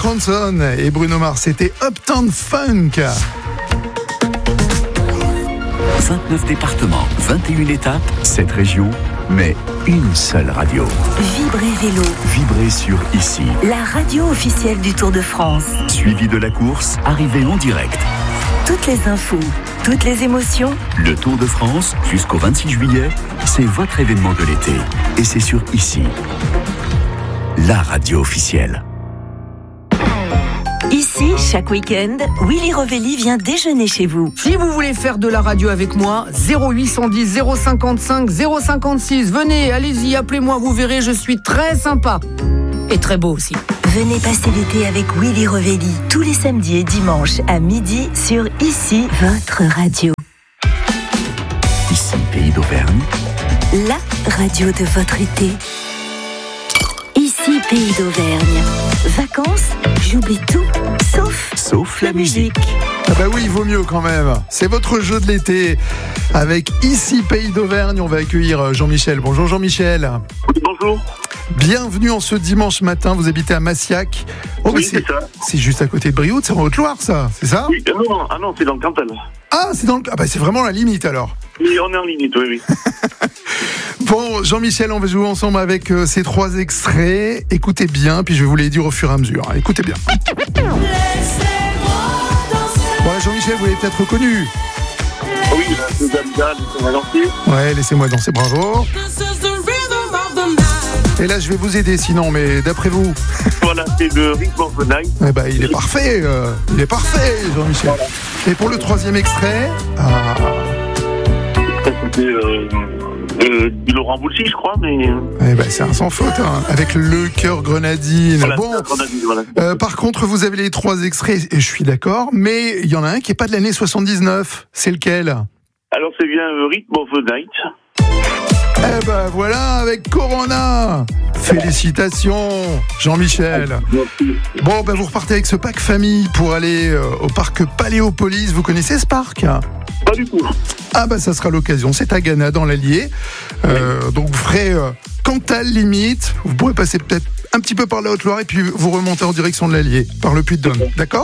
Johansson et Bruno Mars, c'était Uptown Funk. 29 départements, 21 étapes, 7 régions, mais une seule radio. Vibrez Vélo. Vibrez sur Ici. La radio officielle du Tour de France. Suivi de la course, arrivée en direct. Toutes les infos, toutes les émotions. Le Tour de France, jusqu'au 26 juillet, c'est votre événement de l'été. Et c'est sur Ici. La radio officielle. Ici, chaque week-end, Willy Revelli vient déjeuner chez vous. Si vous voulez faire de la radio avec moi, 0810 055 056. Venez, allez-y, appelez-moi, vous verrez, je suis très sympa. Et très beau aussi. Venez passer l'été avec Willy Revelli, tous les samedis et dimanches à midi sur Ici, votre radio. Ici, Pays d'Auvergne. La radio de votre été. Ici, Pays d'Auvergne. Vacances, j'oublie tout, sauf la musique. Ah bah oui, il vaut mieux quand même. C'est votre jeu de l'été. Avec Ici, Pays d'Auvergne, on va accueillir Jean-Michel. Bonjour Jean-Michel. Bonjour. Bienvenue en ce dimanche matin, vous habitez à Massiac. Oh, oui, c'est ça. C'est juste à côté de Brioude, c'est en Haute-Loire ça, c'est ça? Oui, non, c'est dans le Cantal. Ah, c'est vraiment la limite alors. Oui, on est en limite, oui. Bon, Jean-Michel, on va jouer ensemble avec ces 3 extraits. Écoutez bien, puis je vais vous les dire au fur et à mesure. Écoutez bien. Bon, Jean-Michel, vous l'avez peut-être reconnu. Oui, laissez-moi danser. Ouais, laissez-moi danser, bravo. Et là, je vais vous aider sinon, mais d'après vous. Voilà, c'est le Rhythm of the Night. Eh ben, il est parfait, Jean-Michel. Voilà. Et pour le 3e extrait, c'était Laurent Voulzy, je crois, mais. Eh ben, c'est un sans faute, hein, avec le cœur grenadine. Voilà, bon, grenadine, voilà. Par contre, vous avez les 3 extraits, et je suis d'accord, mais il y en a un qui n'est pas de l'année 79. C'est lequel? Alors, c'est bien Rhythm of the Night. Eh ben voilà, avec Corona. Félicitations, Jean-Michel. Bon, ben vous repartez avec ce pack famille pour aller au parc Paléopolis. Vous connaissez ce parc? Pas du tout. Ah ben ça sera l'occasion. C'est à Ghana, dans l'Allier. Donc vous ferez Cantal limite. Vous pourrez passer peut-être un petit peu par la Haute-Loire et puis vous remontez en direction de l'Allier, par le Puy-de-Dôme. D'accord?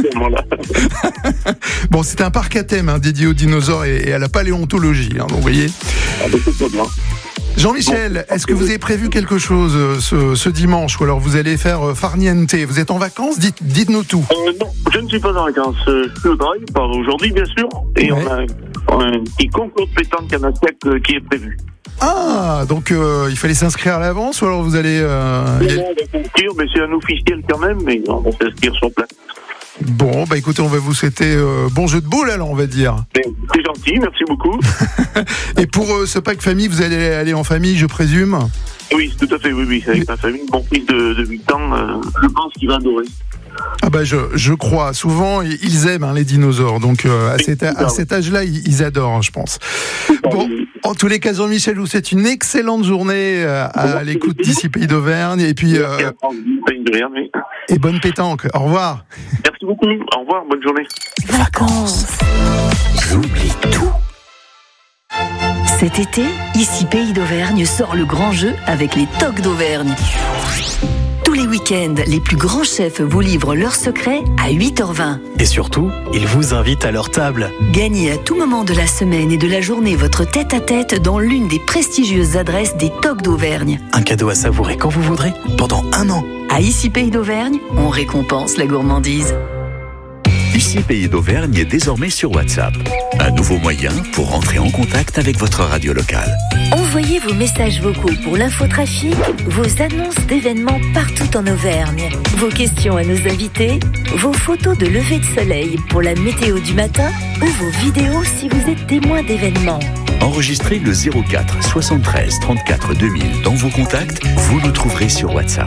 Bon, c'est un parc à thème dédié aux dinosaures et à la paléontologie. Donc vous voyez. Jean-Michel, est-ce que vous avez prévu quelque chose ce dimanche ou alors vous allez faire farniente? Vous êtes en vacances? Dites-nous tout. Non, je ne suis pas en vacances. Je suis au travail, pas aujourd'hui bien sûr. Et ouais. On a un petit concours de pétanque à Massiac qui est prévu. Ah, donc il fallait s'inscrire à l'avance ou alors vous allez... Non, on va s'inscrire, mais c'est un officiel quand même, mais on va s'inscrire sur place. Bon, bah écoutez, on va vous souhaiter bon jeu de boules alors, on va dire. C'est gentil, merci beaucoup. Et pour ce pack famille, vous allez aller en famille, je présume? Oui, tout à fait, oui. Avec ma famille, mon fils de 8 ans, je pense qu'il va adorer. Ah bah je crois. Souvent, ils aiment les dinosaures. Donc à cet âge-là, ils adorent, je pense. Bon, en tous les cas, Jean-Michel, je vous souhaite une excellente journée à l'écoute d'Ici Pays d'Auvergne. Et puis et bonne pétanque. Au revoir. Merci beaucoup. Au revoir. Bonne journée. Vacances. J'oublie tout. Cet été, Ici Pays d'Auvergne sort le grand jeu avec les tocs d'Auvergne. Tous les week-ends, les plus grands chefs vous livrent leurs secrets à 8h20. Et surtout, ils vous invitent à leur table. Gagnez à tout moment de la semaine et de la journée votre tête-à-tête dans l'une des prestigieuses adresses des tocs d'Auvergne. Un cadeau à savourer quand vous voudrez, pendant 1 an. À Ici Pays d'Auvergne, on récompense la gourmandise. Ici Pays d'Auvergne est désormais sur WhatsApp. Un nouveau moyen pour rentrer en contact avec votre radio locale. Envoyez vos messages vocaux pour l'infotrafic, vos annonces d'événements partout en Auvergne, vos questions à nos invités, vos photos de lever de soleil pour la météo du matin ou vos vidéos si vous êtes témoin d'événements. Enregistrez le 04 73 34 2000 dans vos contacts, vous nous trouverez sur WhatsApp.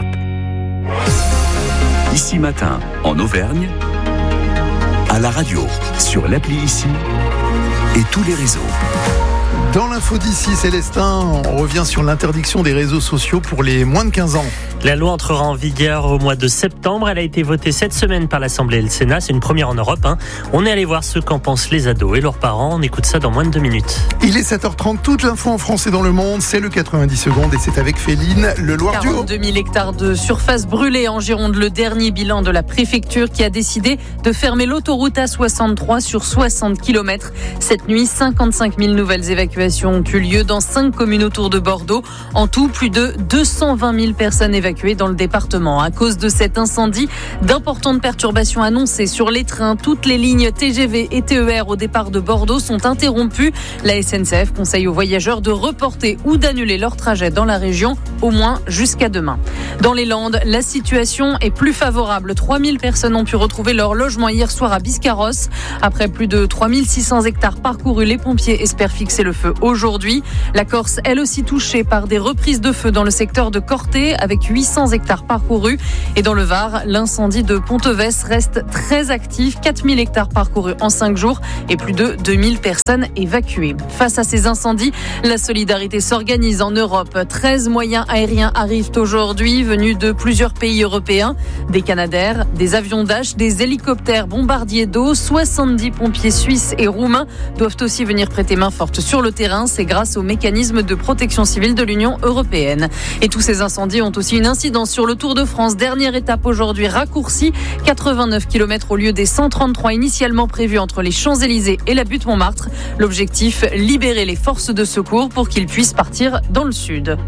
Ici matin, en Auvergne, à la radio, sur l'appli Ici et tous les réseaux. Dans l'info d'ici, Célestin, on revient sur l'interdiction des réseaux sociaux pour les moins de 15 ans. La loi entrera en vigueur au mois de septembre. Elle a été votée cette semaine par l'Assemblée et le Sénat. C'est une première en Europe. On est allé voir ce qu'en pensent les ados et leurs parents. On écoute ça dans moins de 2 minutes. Il est 7h30, toute l'info en France et dans le monde. C'est le 90 secondes et c'est avec Féline, le Loire du Haut. 42 000 hectares de surface brûlée en Gironde. Le dernier bilan de la préfecture qui a décidé de fermer l'autoroute A63 sur 60 km. Cette nuit, 55 000 nouvelles évacuations ont eu lieu dans 5 communes autour de Bordeaux. En tout, plus de 220 000 personnes évacuées dans le département. À cause de cet incendie, d'importantes perturbations annoncées sur les trains. Toutes les lignes TGV et TER au départ de Bordeaux sont interrompues. La SNCF conseille aux voyageurs de reporter ou d'annuler leur trajet dans la région, au moins jusqu'à demain. Dans les Landes, la situation est plus favorable. 3000 personnes ont pu retrouver leur logement hier soir à Biscarrosse. Après plus de 3600 hectares parcourus, les pompiers espèrent fixer le feu aujourd'hui. La Corse, elle aussi touchée par des reprises de feu dans le secteur de Corté, avec 800 hectares parcourus. Et dans le Var, l'incendie de Ponteves reste très actif. 4000 hectares parcourus en 5 jours et plus de 2000 personnes évacuées. Face à ces incendies, la solidarité s'organise en Europe. 13 moyens aériens arrivent aujourd'hui, venus de plusieurs pays européens. Des Canadair, des avions Dash, des hélicoptères bombardiers d'eau. 70 pompiers suisses et roumains doivent aussi venir prêter main forte sur le terrain. C'est grâce au mécanisme de protection civile de l'Union européenne. Et tous ces incendies ont aussi une incidence sur le Tour de France. Dernière étape aujourd'hui raccourcie. 89 km au lieu des 133 initialement prévus entre les Champs-Élysées et la butte Montmartre. L'objectif, libérer les forces de secours pour qu'ils puissent partir dans le sud.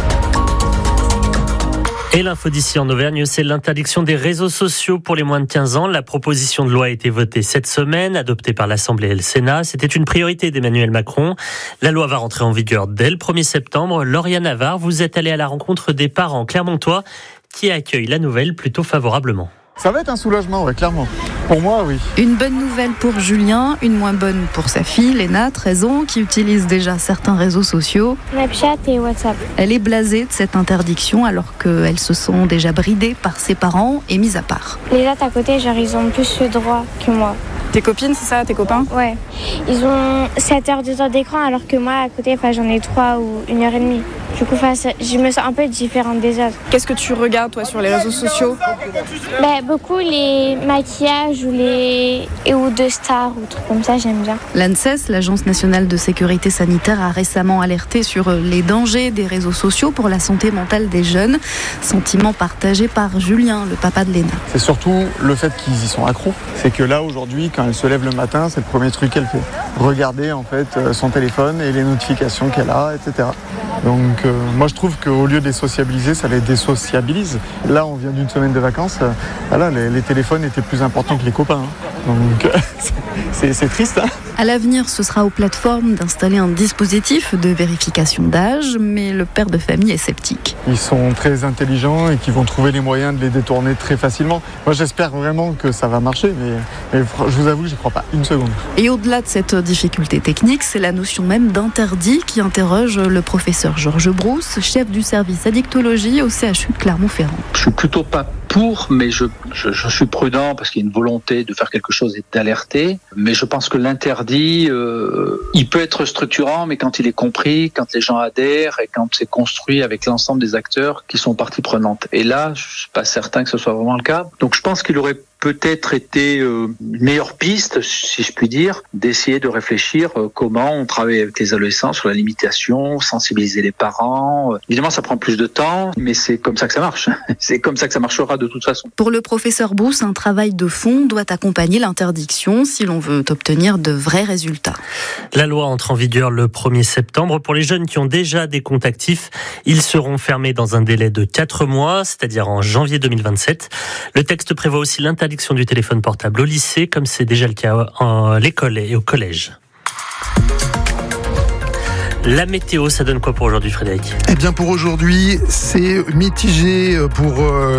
Et l'info d'ici en Auvergne, c'est l'interdiction des réseaux sociaux pour les moins de 15 ans. La proposition de loi a été votée cette semaine, adoptée par l'Assemblée et le Sénat. C'était une priorité d'Emmanuel Macron. La loi va rentrer en vigueur dès le 1er septembre. Lauriane Navarre, vous êtes allée à la rencontre des parents clermontois qui accueillent la nouvelle plutôt favorablement. Ça va être un soulagement, ouais, clairement. Pour moi, oui. Une bonne nouvelle pour Julien, une moins bonne pour sa fille, Léna, 13 ans, qui utilise déjà certains réseaux sociaux. Snapchat et WhatsApp. Elle est blasée de cette interdiction alors qu'elle se sent déjà bridée par ses parents et mise à part. Les autres à côté, genre, ils ont plus le droit que moi. Tes copines, c'est ça, tes copains ? Ouais. Ils ont 7 heures de temps d'écran alors que moi, à côté, j'en ai 3 ou 1h30. Du coup, je me sens un peu différente des autres. Qu'est-ce que tu regardes, toi, sur les réseaux sociaux ? Beaucoup les maquillages ou de stars ou trucs comme ça, j'aime bien. L'ANSES, l'Agence nationale de sécurité sanitaire, a récemment alerté sur les dangers des réseaux sociaux pour la santé mentale des jeunes. Sentiment partagé par Julien, le papa de Léna. C'est surtout le fait qu'ils y sont accros. C'est que là, aujourd'hui, quand elle se lève le matin, c'est le premier truc qu'elle fait. Regarder, en fait, son téléphone et les notifications qu'elle a, etc. Donc, moi, je trouve qu'au lieu de les sociabiliser, ça les désociabilise. Là, on vient d'une semaine de vacances. Voilà, les téléphones étaient plus importants que les copains. Donc, c'est triste. À l'avenir, ce sera aux plateformes d'installer un dispositif de vérification d'âge, mais le père de famille est sceptique. Ils sont très intelligents et qu'ils vont trouver les moyens de les détourner très facilement. Moi, j'espère vraiment que ça va marcher, mais je vous avoue que je ne crois pas une seconde. Et au-delà de cette difficulté technique, c'est la notion même d'interdit qui interroge le professeur Georges Brousse, chef du service addictologie au CHU de Clermont-Ferrand. Je suis plutôt pas pour, mais je suis prudent parce qu'il y a une volonté de faire quelque chose et d'alerter. Mais je pense que l'interdit, il peut être structurant, mais quand il est compris, quand les gens adhèrent et quand c'est construit avec l'ensemble des acteurs qui sont partie prenante. Et là, je suis pas certain que ce soit vraiment le cas. Donc je pense qu'il aurait peut-être été une meilleure piste, si je puis dire, d'essayer de réfléchir comment on travaille avec les adolescents sur la limitation, sensibiliser les parents. Évidemment, ça prend plus de temps, mais c'est comme ça que ça marche. C'est comme ça que ça marchera de toute façon. Pour le professeur Brousse, un travail de fond doit accompagner l'interdiction si l'on veut obtenir de vrais résultats. La loi entre en vigueur le 1er septembre. Pour les jeunes qui ont déjà des comptes actifs, ils seront fermés dans un délai de 4 mois, c'est-à-dire en janvier 2027. Le texte prévoit aussi l'interdiction du téléphone portable au lycée, comme c'est déjà le cas à l'école et au collège. La météo, ça donne quoi pour aujourd'hui, Frédéric ? Eh bien, pour aujourd'hui, c'est mitigé pour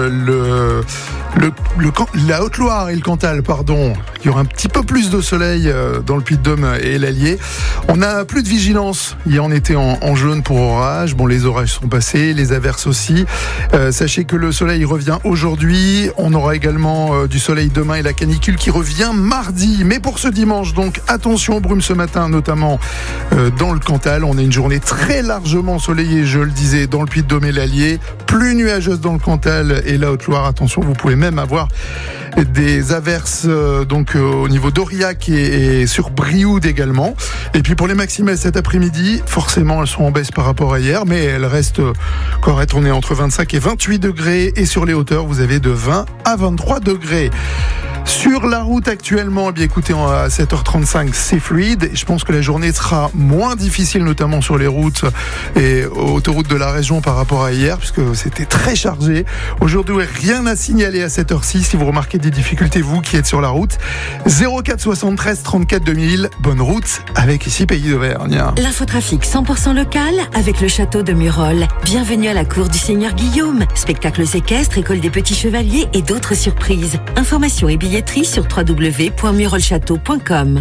la Haute-Loire et le Cantal, pardon. Il y aura un petit peu plus de soleil dans le Puy-de-Dôme et l'Allier. On n'a plus de vigilance. Hier, on était en jaune pour orage. Bon, les orages sont passés, les averses aussi. Sachez que le soleil revient aujourd'hui. On aura également du soleil demain et la canicule qui revient mardi. Mais pour ce dimanche, donc, attention aux brumes ce matin, notamment dans le Cantal. On on a une journée très largement ensoleillée, je le disais, dans le Puy-de-Dôme et l'Allier, plus nuageuse dans le Cantal et la Haute-Loire. Attention, vous pouvez même avoir des averses au niveau d'Aurillac et sur Brioude également. Et puis pour les maximales cet après-midi, forcément elles sont en baisse par rapport à hier, mais elles restent correctes. On est entre 25 et 28 degrés et sur les hauteurs, vous avez de 20 à 23 degrés. Sur la route actuellement, écoutez, à 7h35, c'est fluide. Je pense que la journée sera moins difficile, notamment sur les routes et autoroutes de la région par rapport à hier, puisque c'était très chargé. Aujourd'hui, rien à signaler à 7h06. Si vous remarquez des difficultés, vous qui êtes sur la route, 04 73 34 2000. Bonne route avec ici Pays d'Auvergne. L'infotrafic 100% local avec le château de Murol. Bienvenue à la cour du Seigneur Guillaume. Spectacles équestres, école des petits chevaliers et d'autres surprises. Informations et billets sur www.murolchâteau.com.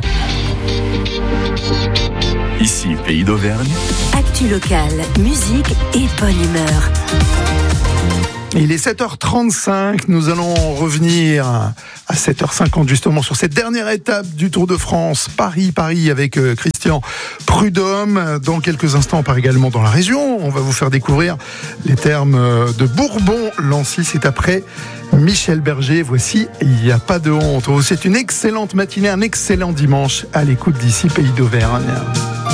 Ici, Pays d'Auvergne. Actu local, musique et bonne humeur. Il est 7h35, nous allons revenir à 7h50 justement sur cette dernière étape du Tour de France, Paris avec Christian Prudhomme. Dans quelques instants, on part également dans la région. On va vous faire découvrir les termes de Bourbon-Lancy. C'est après Michel Berger. Voici Il n'y a pas de honte. C'est une excellente matinée, un excellent dimanche à l'écoute d'ici Pays d'Auvergne.